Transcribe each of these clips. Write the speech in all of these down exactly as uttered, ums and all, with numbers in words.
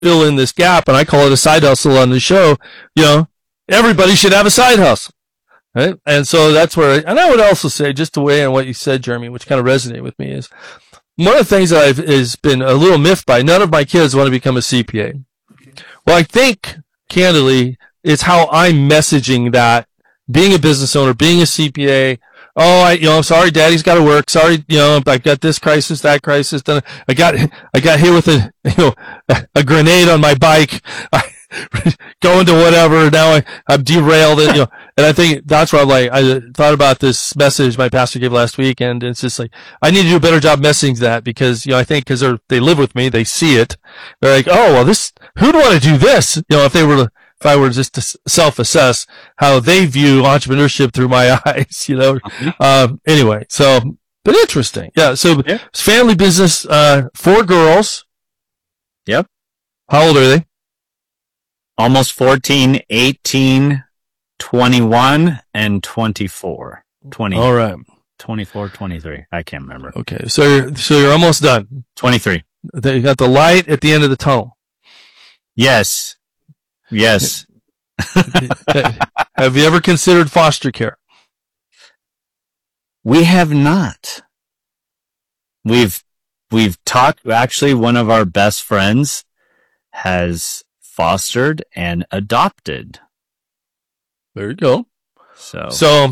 fill in this gap, and I call it a side hustle on the show. You know, everybody should have a side hustle. Right. And so that's where, I, and I would also say, just to weigh in what you said, Jeremy, which kind of resonated with me, is one of the things that I've is been a little miffed by. None of my kids want to become a C P A. Well, I think, candidly, it's how I'm messaging that being a business owner, being a C P A. Oh, I, you know, I'm sorry, Daddy's got to work. Sorry, you know, I got this crisis, that crisis. Then I got, I got hit with a, you know, a grenade on my bike. I, going to whatever. Now I, I've derailed it, you know, and I think that's where I'm like, I thought about this message my pastor gave last week, and it's just like, I need to do a better job messaging that, because, you know, I think because they're, they live with me, they see it. They're like, oh, well, this, who'd want to do this? You know, if they were to, if I were just to self-assess how they view entrepreneurship through my eyes, you know, um, anyway, so, but interesting. Yeah. So yeah. It's family business, uh, four girls. Yep. How old are they? Almost fourteen, eighteen, twenty-one, and twenty-four. twenty, All right. twenty-four, twenty-three. I can't remember. Okay. So you're, so you're almost done. twenty-three. You got the light at the end of the tunnel. Yes. Yes. Have you ever considered foster care? We have not. We've, we've talked, actually, one of our best friends has fostered and adopted. There you go. So, so,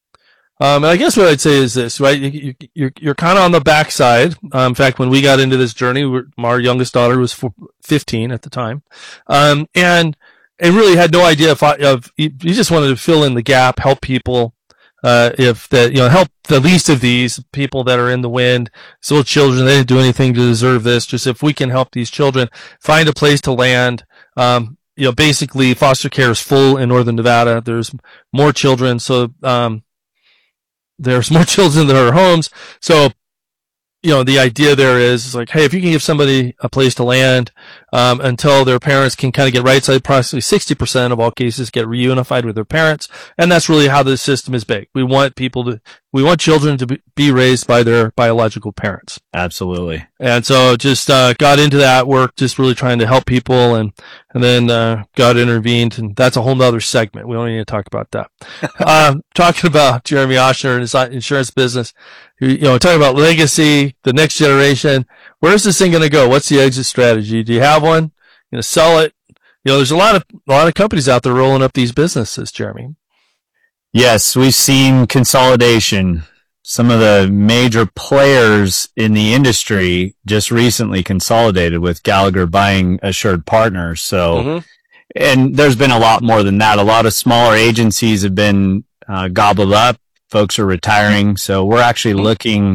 um, I guess what I'd say is this, right? You, you, you're, you're kind of on the backside. Um, in fact, when we got into this journey, we're, our youngest daughter was fifteen at the time. Um, and, and really had no idea if I, of, you just wanted to fill in the gap, help people, uh, if that, you know, help the least of these people that are in the wind, still children, they didn't do anything to deserve this. Just if we can help these children find a place to land. Um, you know, basically foster care is full in Northern Nevada. There's more children. So, um, there's more children than are homes. So, you know, the idea there is, is like, hey, if you can give somebody a place to land, um, until their parents can kind of get right side, approximately sixty percent of all cases get reunified with their parents. And that's really how the system is baked. We want people to, we want children to be raised by their biological parents. Absolutely. And so just, uh, got into that work, just really trying to help people. And, and then, uh, God intervened, and that's a whole nother segment. We don't need to talk about that. um, talking about Jeremy Ochsner and his insurance business, you know, talking about legacy, the next generation. Where's this thing going to go? What's the exit strategy? Do you have one? You know, sell it? You know, there's a lot of, a lot of companies out there rolling up these businesses, Jeremy. Yes, we've seen consolidation. Some of the major players in the industry just recently consolidated, with Gallagher buying Assured Partners. So, mm-hmm. and there's been a lot more than that. A lot of smaller agencies have been uh, gobbled up. Folks are retiring. So we're actually looking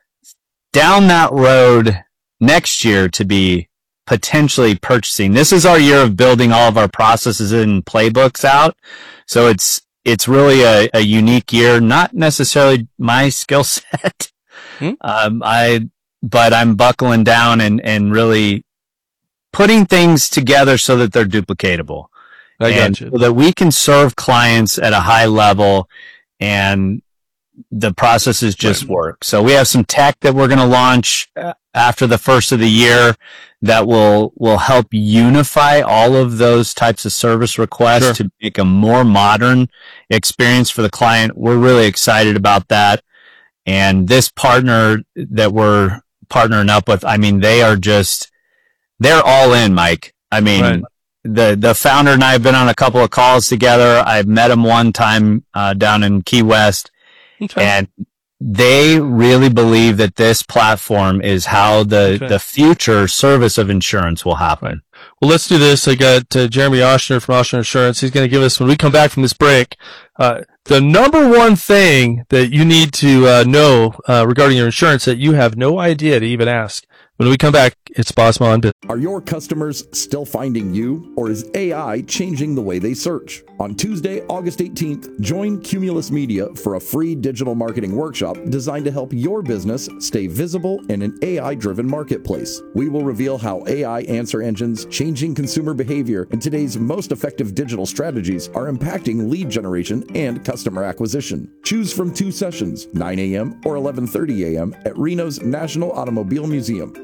down that road next year to be potentially purchasing. This is our year of building all of our processes and playbooks out. So it's, it's really a, a unique year, not necessarily my skill set. Hmm? Um, I, but I'm buckling down and, and really putting things together so that they're duplicatable. I and got you. So that we can serve clients at a high level, and the processes just right. work. So we have some tech that we're going to launch after the first of the year that will, will help unify all of those types of service requests sure. to make a more modern experience for the client. We're really excited about that. And this partner that we're partnering up with, I mean, they are just, they're all in, Mike. I mean, right. the, the founder and I have been on a couple of calls together. I've met him one time, uh, down in Key West. Okay. And they really believe that this platform is how the, okay. the future service of insurance will happen. Right. Well, let's do this. I got uh, Jeremy Ochsner from Ochsner Insurance. He's going to give us, when we come back from this break, uh, the number one thing that you need to uh, know uh, regarding your insurance that you have no idea to even ask. When we come back, it's Boss Man Business. Are your customers still finding you, or is A I changing the way they search? On Tuesday, August eighteenth, join Cumulus Media for a free digital marketing workshop designed to help your business stay visible in an A I-driven marketplace. We will reveal how A I answer engines, changing consumer behavior, and today's most effective digital strategies are impacting lead generation and customer acquisition. Choose from two sessions, nine a.m. or eleven thirty a.m. at Reno's National Automobile Museum.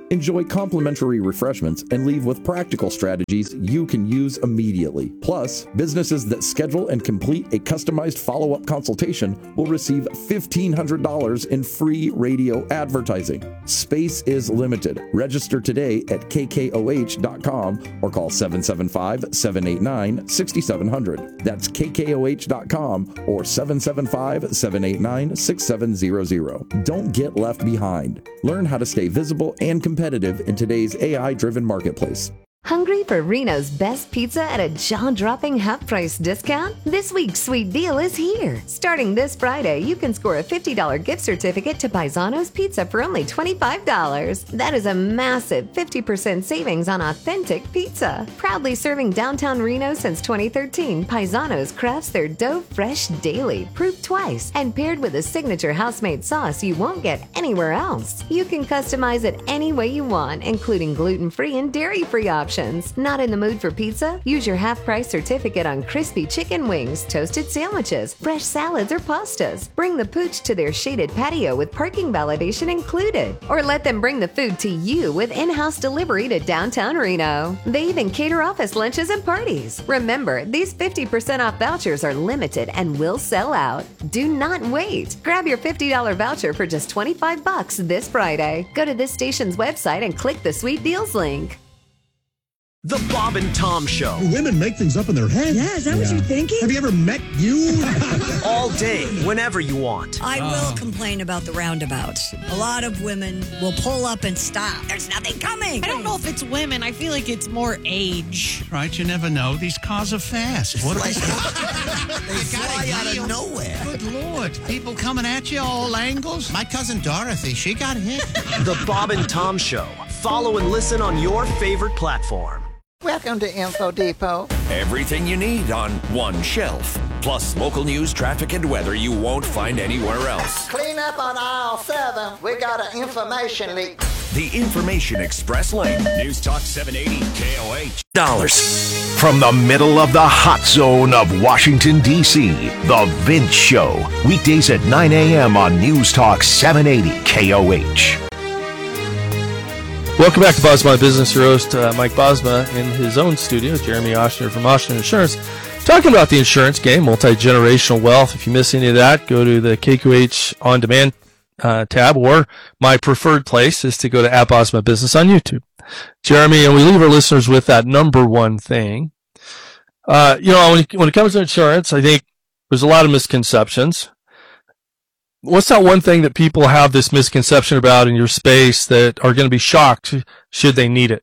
Enjoy complimentary refreshments and leave with practical strategies you can use immediately. Plus, businesses that schedule and complete a customized follow-up consultation will receive fifteen hundred dollars in free radio advertising. Space is limited. Register today at k k o h dot com or call seven seven five, seven eight nine, six seven zero zero. That's k k o h dot com or seven seven five, seven eight nine, six seven zero zero. Don't get left behind. Learn how to stay visible and competitive in today's A I-driven marketplace. Hungry for Reno's best pizza at a jaw-dropping half-price discount? This week's sweet deal is here. Starting this Friday, you can score a fifty dollars gift certificate to Paisano's Pizza for only twenty-five dollars. That is a massive fifty percent savings on authentic pizza. Proudly serving downtown Reno since twenty thirteen, Paisano's crafts their dough fresh daily, proofed twice, and paired with a signature house-made sauce you won't get anywhere else. You can customize it any way you want, including gluten-free and dairy-free options. Not in the mood for pizza? Use your half-price certificate on crispy chicken wings, toasted sandwiches, fresh salads, or pastas. Bring the pooch to their shaded patio with parking validation included. Or let them bring the food to you with in-house delivery to downtown Reno. They even cater office lunches and parties. Remember, these fifty percent off vouchers are limited and will sell out. Do not wait. Grab your fifty dollars voucher for just twenty-five bucks this Friday. Go to this station's website and click the Sweet Deals link. The Bob and Tom Show. Women make things up in their head. Yeah, is that yeah. what you're thinking? Have you ever met you? All day, whenever you want. I uh. will complain about the roundabouts. A lot of women will pull up and stop. There's nothing coming. I don't know if it's women. I feel like it's more age. Right, you never know. These cars are fast. What are they? They fly out of nowhere. Good Lord. People coming at you all angles. My cousin Dorothy, she got hit. The Bob and Tom Show. Follow and listen on your favorite platform. Welcome to Info Depot. Everything you need on one shelf. Plus local news, traffic, and weather you won't find anywhere else. Clean up on aisle seven. We got an information leak. The Information Express Lane. News Talk seven eighty K O H. Dollars. From the middle of the hot zone of Washington, D C, The Vince Show. Weekdays at nine a.m. on News Talk seven eighty K O H. Welcome back to Bosma Business. Your host, uh, Mike Bosma, in his own studio. Jeremy Oshner from Oshner Insurance. Talking about the insurance game, multi-generational wealth. If you miss any of that, go to the K Q H On Demand uh, tab, or my preferred place is to go to at Bosma Business on YouTube. Jeremy, and we leave our listeners with that number one thing. Uh, you know, when it, when it comes to insurance, I think there's a lot of misconceptions. What's that one thing that people have this misconception about in your space that are going to be shocked should they need it?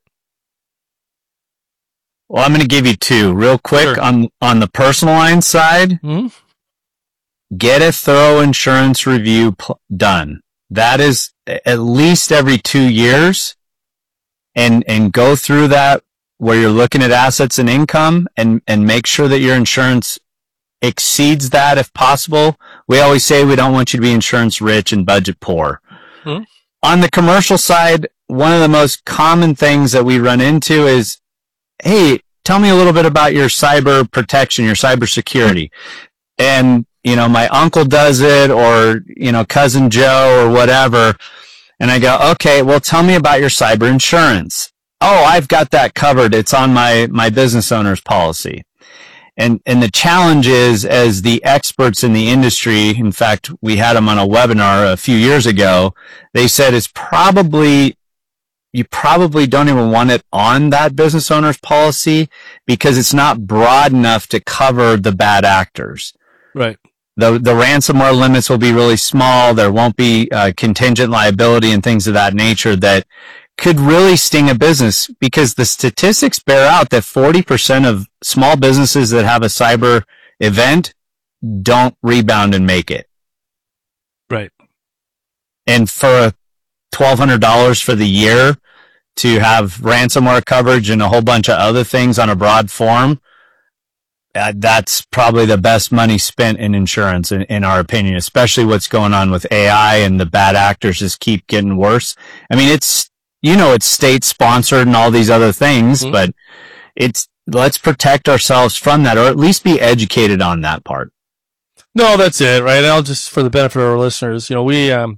Well, I'm going to give you two real quick. Sure. on on the personal line side. Mm-hmm. Get a thorough insurance review pl- done. That is at least every two years, and and go through that where you're looking at assets and income, and and make sure that your insurance exceeds that if possible. We always say we don't want you to be insurance rich and budget poor. Hmm. On the commercial side, one of the most common things that we run into is, hey, tell me a little bit about your cyber protection, your cyber security. And, you know, my uncle does it, or, you know, cousin Joe or whatever. And I go, okay, well, tell me about your cyber insurance. Oh, I've got that covered. It's on my, my business owner's policy. And, and the challenge is, as the experts in the industry, in fact, we had them on a webinar a few years ago, they said it's probably, you probably don't even want it on that business owner's policy because it's not broad enough to cover the bad actors. Right. The, the ransomware limits will be really small. There won't be uh, contingent liability and things of that nature that could really sting a business, because the statistics bear out that forty percent of small businesses that have a cyber event don't rebound and make it. Right. And for twelve hundred dollars for the year to have ransomware coverage and a whole bunch of other things on a broad form, uh, that's probably the best money spent in insurance, in, in our opinion, especially what's going on with A I and the bad actors just keep getting worse. I mean, it's, you know, it's state sponsored and all these other things, mm-hmm. but it's, let's protect ourselves from that, or at least be educated on that part. No, that's it, right? And I'll just, for the benefit of our listeners, you know, we, um,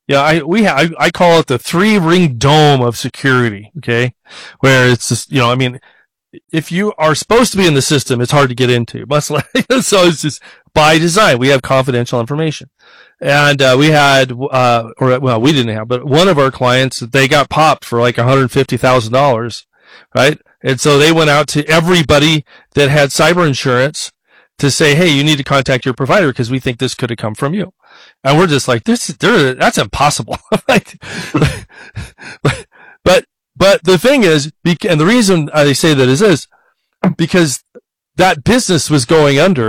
Yeah, I we ha- I, I call it the three ring dome of security. Okay, where it's just, you know, I mean, if you are supposed to be in the system, it's hard to get into. Much like, so it's just by design. We have confidential information, and uh, we had, uh, or well, we didn't have, but one of our clients, they got popped for like one hundred fifty thousand dollars, right? And so they went out to everybody that had cyber insurance to say, hey, you need to contact your provider because we think this could have come from you. And we're just like, this, that's impossible. Like, but, but, but the thing is, and the reason I say that is this, because that business was going under.